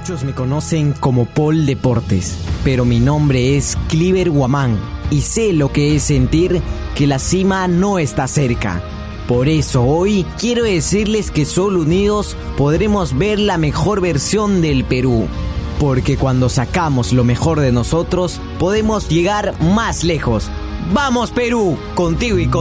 Muchos me conocen como Paul Deportes, pero mi nombre es Cliver Guamán y sé lo que es sentir que la cima no está cerca. Por eso hoy quiero decirles que solo unidos podremos ver la mejor versión del Perú. Porque cuando sacamos lo mejor de nosotros, podemos llegar más lejos. ¡Vamos Perú! Contigo y con